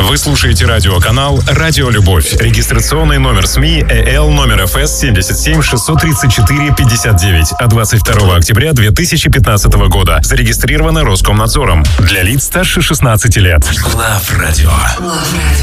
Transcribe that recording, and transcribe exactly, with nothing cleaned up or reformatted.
Вы слушаете радиоканал «Радио Любовь». Регистрационный номер СМИ ЭЛ номер эф эс семь семь шесть три четыре пять девять от двадцать второго октября две тысячи пятнадцатого года. Зарегистрировано Роскомнадзором. Для лиц старше шестнадцати лет. Love Radio.